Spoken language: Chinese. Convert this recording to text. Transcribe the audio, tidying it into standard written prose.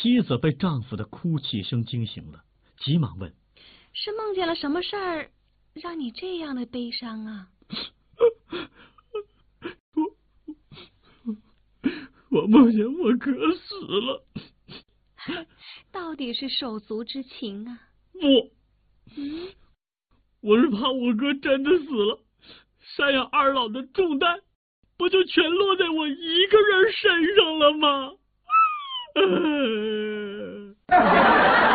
妻子被丈夫的哭泣声惊醒了，急忙问： 是梦见了什么事儿，让你这样的悲伤啊？ 我梦见我哥死了。 到底是手足之情啊？ 我是怕我哥真的死了，赡养二老的重担不就全落在我一个人身上了吗？